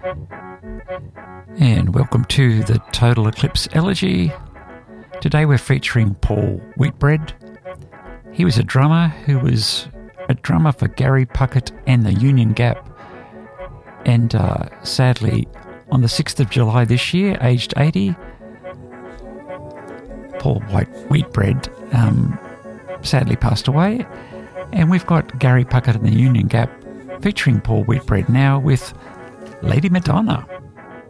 And welcome to the Total Eclipse Elegy. Today we're featuring Paul Whitbread. He was a drummer who was a drummer for Gary Puckett and the Union Gap. And sadly, on the 6th of July this year, aged 80, Paul Whitbread sadly passed away. And we've got Gary Puckett and the Union Gap featuring Paul Whitbread now with Lady Madonna.